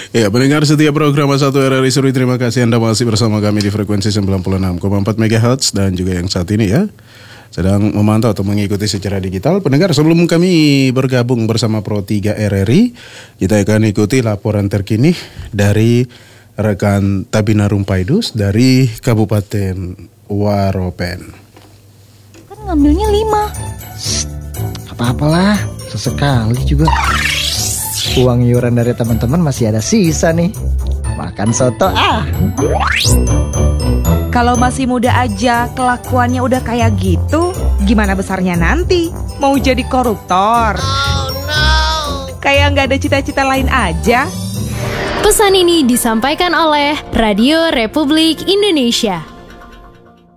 Ya, pendengar setiap program 1 RRI Suri, terima kasih Anda masih bersama kami di frekuensi 96,4 MHz dan juga yang saat ini ya sedang memantau atau mengikuti secara digital. Pendengar, sebelum kami bergabung bersama Pro 3 RRI, kita akan ikuti laporan terkini dari rekan Tabina Rumpaidus dari Kabupaten Waropen. Kan ngambilnya 5. Apa-apalah, sesekali juga. Uang iuran dari teman-teman masih ada sisa nih. Makan soto Kalau masih muda aja kelakuannya udah kayak gitu, gimana besarnya nanti? Mau jadi koruptor? Oh no. Kayak nggak ada cita-cita lain aja. Pesan ini disampaikan oleh Radio Republik Indonesia.